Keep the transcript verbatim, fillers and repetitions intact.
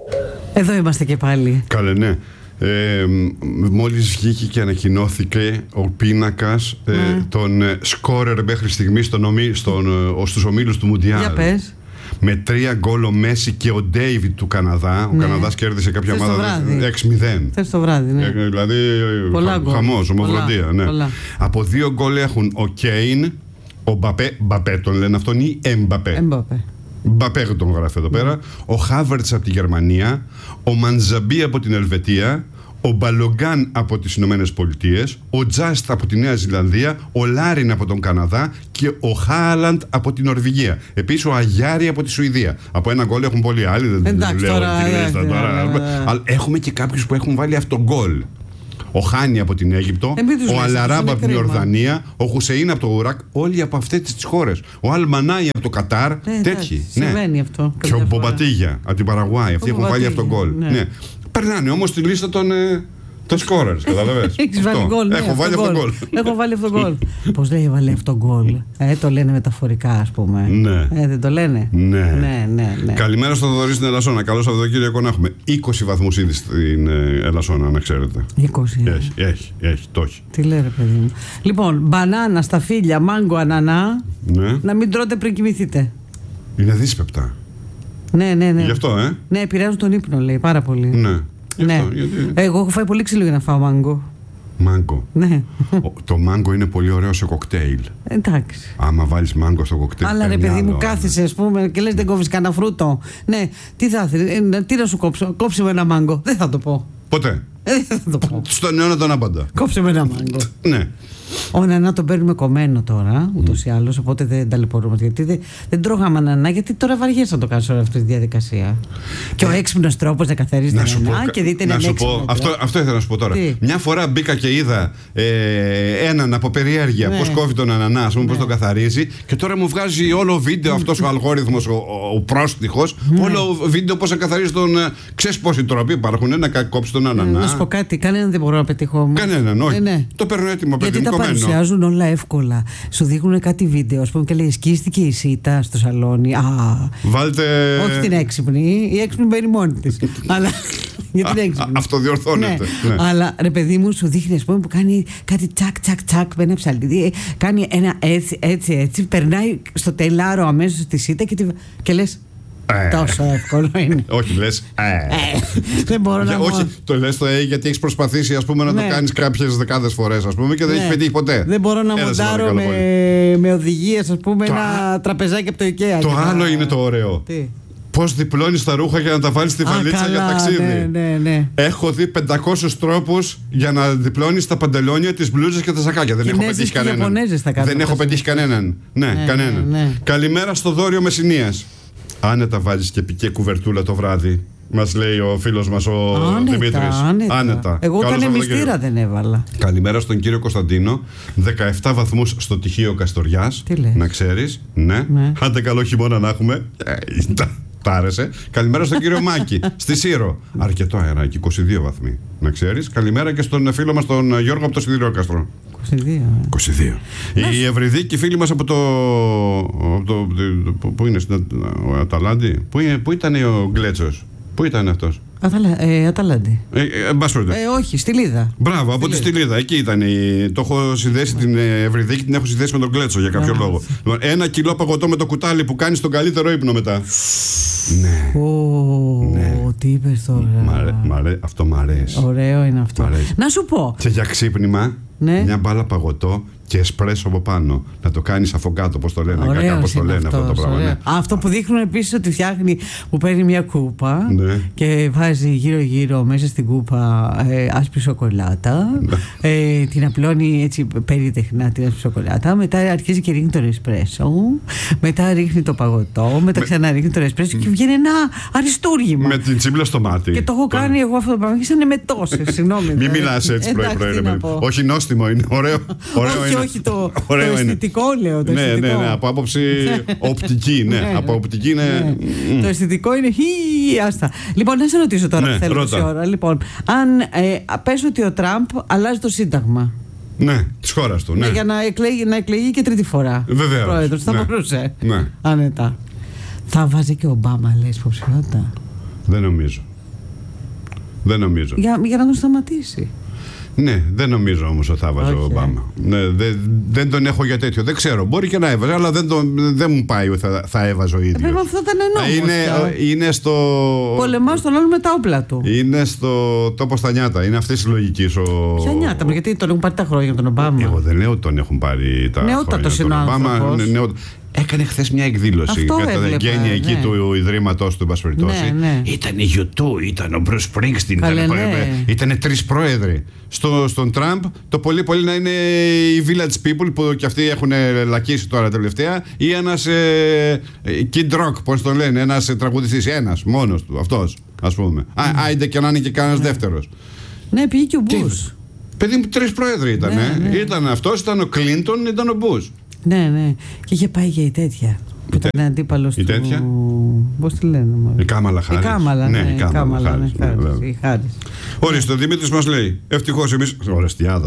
Εδώ είμαστε και πάλι. Καλέ, ναι. Ε, μόλις βγήκε και ανακοινώθηκε ο πίνακας ε, ναι. των ε, σκόρερ μέχρι στιγμή στον ομί, στον, ε, στους ομίλους του Μουντιάλ. Για πες. Με τρία γκολ ο Μέση και ο Ντέιβιτ του Καναδά. Ο ναι. Καναδάς κέρδισε κάποια ομάδα έξι μηδέν. Θες το βράδυ, ναι. Ε, δηλαδή πολλά χα, χαμός, ομοβροντία. Ναι. Από δύο γκολ έχουν ο Κέιν, ο Μπαπέ, Μπαπέ τον λένε αυτόν, ή Εμπαπέ. Εμπαπέ. Μπαπέ τον γράφει εδώ πέρα. Mm. Ο Χάβερτς από τη Γερμανία, ο Μαντζαμπί από την Ελβετία, ο Μπαλογκάν από τις Ηνωμένες Πολιτείες, ο Τζάστ από τη Νέα Ζηλανδία, ο Λάριν από τον Καναδά και ο Χάλαντ από την Νορβηγία. Επίσης ο Αγιάρη από τη Σουηδία. Από ένα γκολ έχουν πολλοί άλλοι, δεν εντάξει, λέω τώρα, τη λίστα ε, τώρα. Ε, ε, αλλά έχουμε και κάποιους που έχουν βάλει αυτό γκολ. Ο Χάνι από την Αίγυπτο, ο Αλαράμπ από την Ιορδανία, ο Χουσεΐν από το Ουράκ, όλοι από αυτές τις χώρες. Ο Αλμανάι από το Κατάρ, ε, τέτοιοι. Συμβαίνει ναι. αυτό. Και ο Μπομπατίγια από την Παραγουάη, αυτοί έχουν βάλει αυτό γκολ. Ναι. Ναι. Περνάνε όμως στη λίστα των, ε, των σκόρερς, καταλαβαίνεις. Έχεις βάλει γκολ. Έχω βάλει αυτό γκολ. Έχω βάλει αυτό γκολ. Πώς λέει βάλει αυτό γκολ. Ε, το λένε μεταφορικά, ας πούμε. Ναι. Ε, δεν το λένε. Ναι. Ναι, ναι, ναι. Καλημέρα στο Θοδωρή στην Ελασσόνα. Καλό Σαββατοκύριακο να έχουμε. είκοσι βαθμούς ήδη στην Ελασσόνα, να ξέρετε. είκοσι. Έχει, έχει, έχει, το έχει. Τι λέει ρε παιδί μου. Λοιπόν, μπανάνα, σταφύλια, μάγκο, ανανά. Ναι. Να μην τρώτε πριν κοιμηθείτε. Είναι δύσπεπτα. Ναι, ναι, ναι. Γι' αυτό, ε. Ναι, επηρεάζουν τον ύπνο, λέει, πάρα πολύ. Ναι. Ναι. Αυτό, γιατί... Εγώ έχω φάει πολύ ξύλο για να φάω μάγκο. Μάγκο. Ναι. Ο, το μάγκο είναι πολύ ωραίο σε κοκτέιλ. Εντάξει. Άμα βάλεις μάγκο στο κοκτέιλ. Αλλά ρε παιδί μου, κάθεσαι, ας πούμε, και λες δεν κόβεις κανένα φρούτο. Ναι, τι θα ήθελες, τι να σου κόψω. Κόψε με ένα μάγκο. Δεν θα το πω. Ποτέ. Δεν θα το πω. Στον αιώνα τον άπαντα. Κόψε με ένα μάγκο. Ναι. Ο ανανά τον παίρνουμε κομμένο τώρα, ούτως ή άλλως, οπότε δεν ταλαιπωρούμε. Γιατί δεν, δεν τρώγαμε ανανά, γιατί τώρα βαριέσαι να το κάνεις όλη αυτή τη διαδικασία. Και ο έξυπνος τρόπος να καθαρίζει την ανανά και δείτε είναι έξυπνο. Αυτό, αυτό ήθελα να σου πω τώρα. Τι? Μια φορά μπήκα και είδα ε, έναν από περιέργεια ναι. πώς κόβει τον ανανά, ας πούμε, ναι. πώς τον καθαρίζει. Και τώρα μου βγάζει όλο βίντεο αυτός ο αλγόριθμος, ο, ο, ο πρόστιχος, ναι. όλο βίντεο πώς να καθαρίζει τον. Ξέρεις πόσοι τρόποι υπάρχουν να κόψει τον ανανά. Να σου πω κάτι, κανέναν δεν μπορώ να πετύχω όμως. Κανέναν, όχι. Ε, ναι. Το παίρνω έτοιμο, παιδί μου. Παρουσιάζουν όλα εύκολα. Σου δείχνουν κάτι βίντεο, ας πούμε, και λέει σκίστηκε η σίτα στο σαλόνι. Α, βάλτε. Όχι την έξυπνη. Η έξυπνη μπαίνει μόνη της. Αλλά. Για την έξυπνη. Αυτοδιορθώνεται. Ναι. Ναι. Αλλά ρε παιδί μου, σου δείχνει, ας πούμε, που κάνει κάτι τσακ τσακ τσακ με ένα ψαλίδι. Κάνει ένα έτσι έτσι έτσι. Περνάει στο τελάρο αμέσως τη σίτα και, τη... και λες. Ε. Τόσο εύκολο είναι. Όχι, λες. Ε. Δεν μπορώ να. Όχι, το λες το ε, γιατί έχεις προσπαθήσει, ας πούμε, να ναι. το κάνεις κάποιες δεκάδες φορές, ας πούμε, και δεν ναι. έχεις πετύχει ποτέ. Δεν μπορώ να μοντάρω με, με οδηγίες, ας πούμε, το ένα α... τραπεζάκι από το IKEA. Το άλλο να... είναι το ωραίο. Τι? Πώς διπλώνεις τα ρούχα για να τα βάλεις στη βαλίτσα καλά, για ταξίδι. Ναι, ναι, ναι. Έχω δει πεντακόσιους τρόπους για να διπλώνεις τα παντελόνια, τις μπλούζες και τα σακάκια. Δεν έχω πετύχει κανέναν. Δεν έχω πετύχει κανέναν. Ναι, ναι κανέναν. Ναι, ναι. Καλημέρα στο δώριο Μεσσηνίας. Άνετα βάζεις και πικέ κουβερτούλα το βράδυ. Μας λέει ο φίλος μας ο άνετα, Δημήτρης. Άνετα. Άνετα. Εγώ κάνε μυστήρα δεν έβαλα. Καλημέρα στον κύριο Κωνσταντίνο. δεκαεπτά βαθμούς στο τυχείο Καστοριάς. Να ξέρεις. Ναι. ναι. Άντε καλό χειμώνα να έχουμε. Τ' άρεσε. Καλημέρα στον κύριο Μάκη στη Σύρο. Αρκετό αεράκι, είκοσι δύο βαθμοί. Να ξέρεις. Καλημέρα και στον φίλο μας τον Γιώργο από το Σιδηρόκαστρο. είκοσι δύο. είκοσι δύο. Η Ευρυδίκη φίλοι μας από το. Από το πού είναι, στην Αταλάντη. Πού, πού ήταν ο Γκλέτσος. Πού ήταν αυτός. Αταλα, ε, Αταλάντη. Ε, ε, ε, όχι, στη Λίδα. Μπράβο, από τη Στυλίδα. Εκεί ήταν. Η... Το έχω συνδέσει την Ευρυδίκη, την έχω συνδέσει με τον Γκλέτσο για κάποιο λόγο. Λοιπόν, ένα κιλό παγωτό με το κουτάλι που κάνει τον καλύτερο ύπνο μετά. Ναι. Oh, ναι. Τι είπες τώρα. Μαρέ, μαρέ, αυτό μ' αρέσει. Ωραίο είναι αυτό. Αρέσει. Να σου πω. Και για ξύπνημα, ναι. μια μπάλα παγωτό και εσπρέσο από πάνω. Να το κάνεις αφογκάτο, πώς το λένε. Κακά, πώς το λένε αυτό το πράγμα. Ναι. Αυτό που δείχνουν επίσης ότι φτιάχνει, που παίρνει μια κούπα ναι. και βάζει γύρω-γύρω μέσα στην κούπα ε, άσπρη σοκολάτα. Ναι. Ε, την απλώνει έτσι περιτεχνά την άσπρη σοκολάτα. Μετά αρχίζει και ρίχνει το εσπρέσο. Μετά ρίχνει το παγωτό. Μετά με... ξαναρίχνει το εσπρέσο και βγαίνει ένα αριστούργημα. Με την τσίμπλα στο μάτι. Και το έχω κάνει εγώ αυτό το πράγμα. Σαν εμετώσεις. Συγγνώμη. Μην μιλάς έτσι πρωί-πρωί. Όχι νόστιμο, είναι ωραίο. Όχι, το, το αισθητικό λέω. Το ναι, αισθητικό. ναι, ναι, από άποψη οπτική. Ναι, ναι, από οπτική είναι. Ναι. Mm. Το αισθητικό είναι. Χι, άστα. Λοιπόν, να σε ρωτήσω τώρα, ναι, θέλω τόση ώρα. Λοιπόν, αν ε, πες ότι ο Τραμπ αλλάζει το Σύνταγμα. Ναι, τη χώρα του. Ναι. Ναι, για να εκλεγεί, να εκλεγεί και τρίτη φορά. Βεβαίως. Πρόεδρος, θα ναι. μπορούσε. Ναι. Άνετα. Θα βάζει και ο Ομπάμα, λες, υποψηφιότητα. Δεν νομίζω. Δεν νομίζω. Για, για να τον σταματήσει. Ναι, δεν νομίζω όμως ότι θα έβαζε ο Ομπάμα. Ναι, δεν, δεν τον έχω για τέτοιο. Δεν ξέρω. Μπορεί και να έβαζε, αλλά δεν, τον, δεν μου πάει ότι θα, θα έβαζε ο ίδιος. Βέβαια αυτό ήταν νόμος. Είναι, είναι στο. Πολεμάς τον άλλο με τα όπλα του. Είναι στο τόπο στα νιάτα. Είναι αυτή τη λογική. Ο... Ποια νιάτα, γιατί τον έχουν πάρει τα χρόνια τον Ομπάμα. Εγώ δεν λέω ότι τον έχουν πάρει τα νεότατος χρόνια τον Ομπάμα. είναι Έκανε χθες μια εκδήλωση κατά τα εγγένεια εκεί ναι. του Ιδρύματος του, εν πάση περιπτώσει. Ναι, ναι. Ήταν η γιου του, ήταν ο Μπρους Σπρίνγκστιν, ήταν τρεις πρόεδροι. Στο, στον Τραμπ το πολύ πολύ να είναι οι Village People που κι αυτοί έχουν λακίσει τώρα τελευταία, ή ένας ε, Kid Rock, πώς το λένε, ένας τραγουδιστής, ένας μόνος του, αυτός ας πούμε. Mm. Α, άιντε και να είναι και κανένας mm. δεύτερος. Ναι, πήγε και ο Μπούς. Παιδί μου, τρεις πρόεδροι ήταν. Ναι, ναι. Ήταν αυτός, ήταν ο Κλίντον, ήταν ο Μπούς. Ναι, ναι. Και είχε πάει για η τέτοια. Που ήταν τε... αντίπαλος του. Η τέτοια. Πώς τη λένε, μάλλον. Η Κάμαλα Χάρις. Η Κάμαλα, ναι. ναι, η Κάμαλα, Κάμαλα Χάρις. Ναι, Χάρις. Ναι, Ορίστε, ο Δημήτρης μας λέει. Ευτυχώς εμείς. Ωραία,